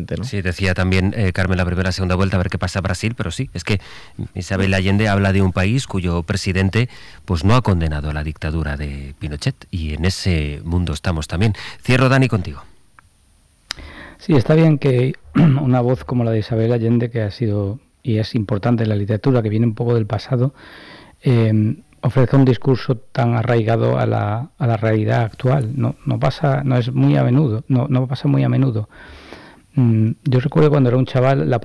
siguiente, ¿no? Sí, decía también Carmen la primera, segunda vuelta, a ver qué pasa Brasil, pero sí, es que Isabel Allende habla de un país cuyo presidente pues no ha condenado a la dictadura de Pinochet, y en ese mundo estamos también. Cierro, Dani, contigo. Sí, está bien que una voz como la de Isabel Allende, que ha sido y es importante en la literatura, que viene un poco del pasado, ofrezca un discurso tan arraigado a la realidad actual. No pasa, no es muy a menudo, no pasa muy a menudo. Yo recuerdo cuando era un chaval, la